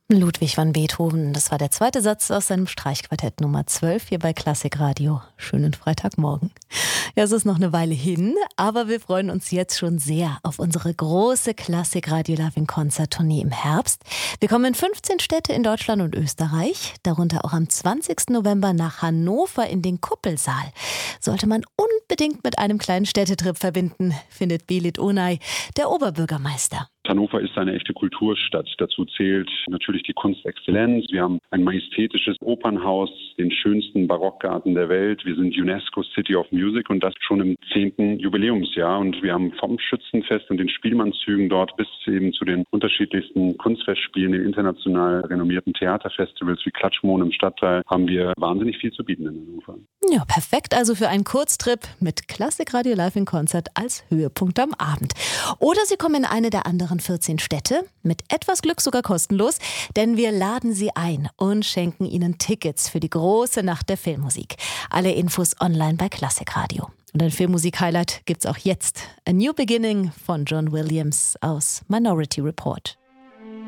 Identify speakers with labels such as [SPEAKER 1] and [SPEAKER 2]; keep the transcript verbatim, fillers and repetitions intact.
[SPEAKER 1] Ludwig van Beethoven, das war der zweite Satz aus seinem Streichquartett Nummer zwölf hier bei Klassik Radio. Schönen Freitagmorgen. Ja, es ist noch eine Weile hin, aber wir freuen uns jetzt schon sehr auf unsere große Klassik Radio Live in Concert Tournee im Herbst. Wir kommen in fünfzehn Städte in Deutschland und Österreich, darunter auch am zwanzigsten November nach Hannover in den Kuppelsaal. Sollte man unbedingt mit einem kleinen Städtetrip verbinden, findet Belit Onay, der Oberbürgermeister.
[SPEAKER 2] Hannover ist eine echte Kulturstadt. Dazu zählt natürlich die Kunstexzellenz. Wir haben ein majestätisches Opernhaus, den schönsten Barockgarten der Welt. Wir sind UNESCO City of Music und das schon im zehnten Jubiläumsjahr. Und wir haben vom Schützenfest und den Spielmannszügen dort bis eben zu den unterschiedlichsten Kunstfestspielen, den international renommierten Theaterfestivals wie Klatschmohn im Stadtteil, haben wir wahnsinnig viel zu bieten in Hannover.
[SPEAKER 1] Ja, perfekt also für einen Kurztrip mit Klassik Radio Live in Concert als Höhepunkt am Abend. Oder Sie kommen in eine der anderen vierzehn Städte, mit etwas Glück sogar kostenlos, denn wir laden Sie ein und schenken Ihnen Tickets für die große Nacht der Filmmusik. Alle Infos online bei Klassik Radio. Und ein Filmmusik-Highlight gibt's auch jetzt. A New Beginning von John Williams aus Minority Report.